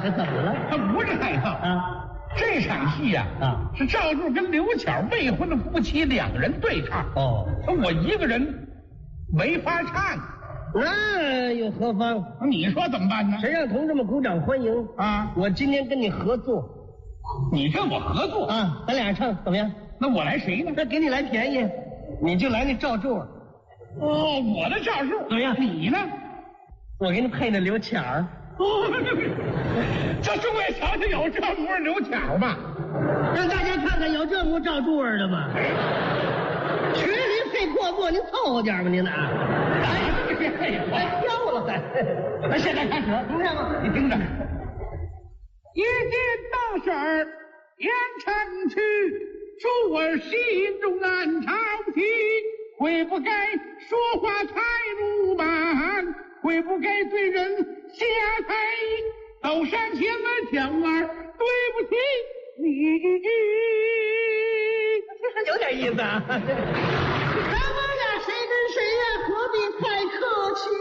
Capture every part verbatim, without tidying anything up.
他怎么了？ 他不是害臊啊， 这场戏呀、啊，啊，是赵柱跟刘巧未婚的夫妻两人对唱。 哦， 我一个人没法唱， 那又何妨？ 你说怎么办呢？ 谁让同志们鼓掌欢迎啊？ 我今天跟你合作， 你跟我合作啊？咱俩唱怎么样？ 那我来谁呢？ 那给你来便宜，你就来那赵柱。 哦，我的赵柱怎么样？ 你呢？ 我给你配那刘巧儿。 哦，这众位瞧瞧，有这模刘巧吧？ 让大家看看有这模赵柱儿的吗？曲里配过过，您凑合点吧，您呐。 哎，别废话， 还飘了还。 那现在开始， 听见吗？ 你听着。一件大事儿言成去，诸儿心中暗潮起，会不该说话太鲁莽，会不该对人下菜，走上前来巧儿，对不起你。 有点意思啊。咱们俩谁跟谁呀？何必太客气？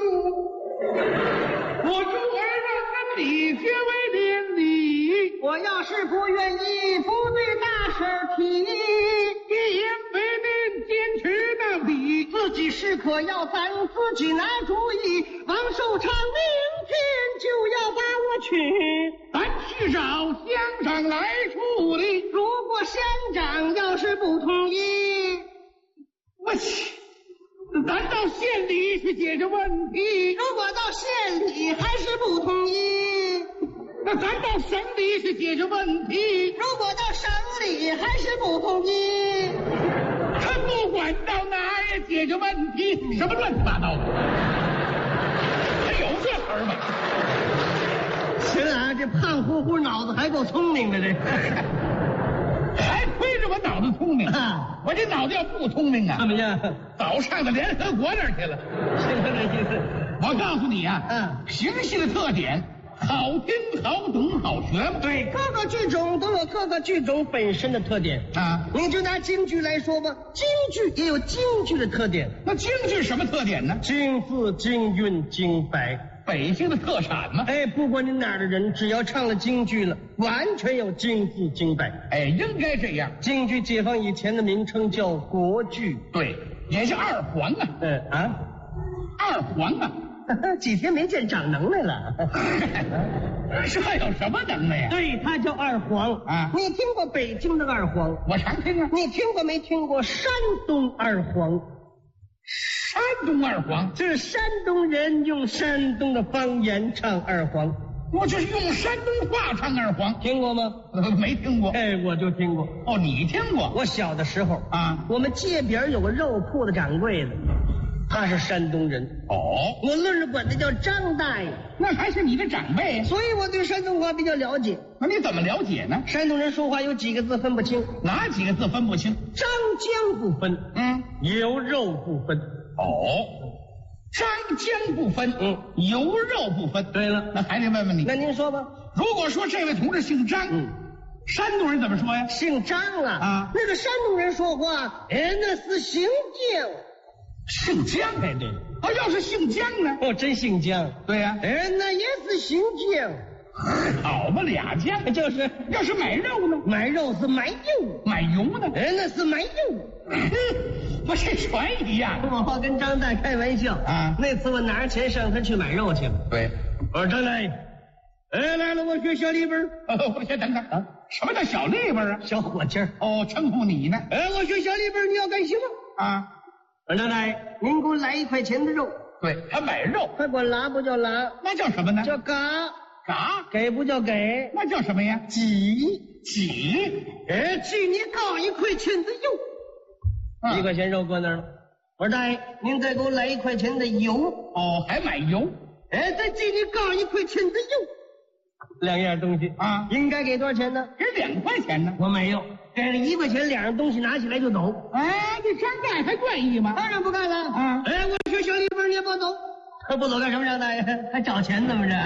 我祝儿让跟你结为连理， 我要是不愿意，不对大事提。 一言为定，坚持到底， 自己是可要咱自己拿主意。王寿昌明天就要把我娶， 咱去找乡长来处理。 如果乡长要是不同意， 我去，咱到县里去解决问题。 如果到县里还是不同意， 那咱到省里去解决问题。 如果到省里还是不同意， 他不管到哪也解决问题，什么乱七八糟的？还有这词儿吗？ 行啊，这胖乎乎脑子还够聪明的这。 还亏着我脑子聪明啊！我这脑子要不聪明啊， 怎么样？ 早上到联合国那儿去了。 是这意思。 我告诉你啊， 嗯， 评戏的特点，好听、好懂、好学嘛。 对，各个剧种都有各个剧种本身的特点啊。 你就拿京剧来说吧，京剧也有京剧的特点。 那京剧什么特点呢？ 京字、京韵、京白， 北京的特产嘛。 哎，不管你哪儿的人，只要唱了京剧了，完全有京字京白。 哎，应该这样。 京剧解放以前的名称叫国剧， 对，也是二黄啊。 嗯啊， 二黄啊。 几天没见，长能耐了。 这有什么能耐呀？ 对，他叫二黄啊。 你听过北京的二黄？ 我常听啊。 你听过没听过山东二黄？ 山东二黄， 这是山东人用山东的方言唱二黄。 我这是用山东话唱二黄， 听过吗？ 呃，没听过。 哎，我就听过。 哦，你听过？ 我小的时候啊， 我们街边有个肉铺的掌柜的，他是山东人。 哦， 我论着管他叫张大爷， 那还是你的长辈， 所以我对山东话比较了解。 那你怎么了解呢？ 山东人说话有几个字分不清， 哪几个字分不清？ 张江不分， 嗯， 油肉不分。 哦，张江不分， 嗯， 油肉不分。 对了， 那还得问问你， 那您说吧。 如果说这位同志姓张， 嗯， 山东人怎么说呀？ 姓张啊啊， 那个山东人说话，哎，那是姓姜。 姓姜？ 哎，对。 哦，要是姓姜呢？ 哦，真姓姜。 对呀、啊。 哎，那也是姓姜。 好嘛，俩姜就是。 要是买肉呢？ 买肉是买油。 买油呢？ 哎，那是买油。 不是全一样。 我跟张大开玩笑啊。 那次我拿着钱上他去买肉去了。 对。 我说张大爷，哎，来了，我学小里边。 哦，我先等等啊。什么叫小里边啊？ 小伙计儿。 哦，称呼你呢？ 哎，我学小里边，你要干什么？ 啊。 我说张大爷，您给我来一块钱的肉。 对，他买肉。 他管拉不叫拉， 那叫什么呢？ 叫嘎。 嘎。 给不叫给， 那叫什么呀？ 挤。 挤。 哎，挤你搞一块钱的油。 嗯、 一块钱肉搁那儿了。我说大爷，您再给我来一块钱的油。 哦，还买油？ 哎，再挤你搞一块钱的油。两样东西啊， 应该给多少钱呢？ 给两块钱呢。 我没有，给了一块钱，两样东西拿起来就走。 哎，这张大爷还愿意吗？ 当然不干了。 啊， 哎，我学小里边你也不走，他不走干什么？张大爷还找钱怎么着？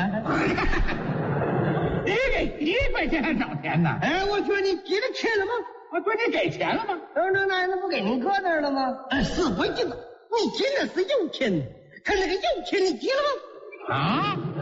你给一块钱还找钱呢？ 哎，我说你给了钱了吗？ 啊，对，你给钱了吗？ 张大爷，那不给您搁那儿了吗？哎，是我记得，你给那是油钱，他那个油钱你给了吗？ 啊。